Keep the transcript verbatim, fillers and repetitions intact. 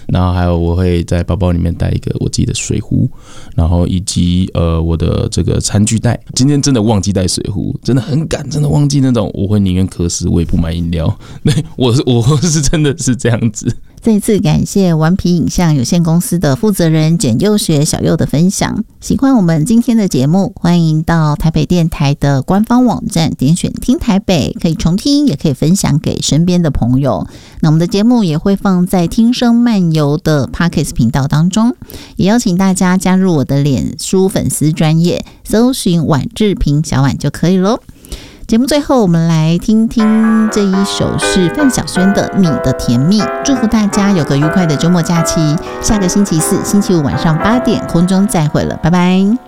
然后还有我会在包包里面带一个我自己的水壶，然后以及呃我的这个餐具袋。今天真的忘记带水壶，真的很赶，真的忘记那种，我会宁愿渴死我也不买饮料。对，我是我是真的是这样子。 这一次感谢顽皮影像有限公司的负责人简佑学小佑的分享。喜欢我们今天的节目，欢迎到台北电台的官方网站点选听台北，可以重听，也可以分享给身边的朋友。那我们的节目也会放在听声漫游的 Podcast 频道当中，也邀请大家加入我的脸书粉丝专页，搜寻婉志平小婉就可以咯。节目最后我们来听听这一首是范晓萱的《你的甜蜜》，祝福大家有个愉快的周末假期，下个星期四星期五晚上八点空中再会了，拜拜。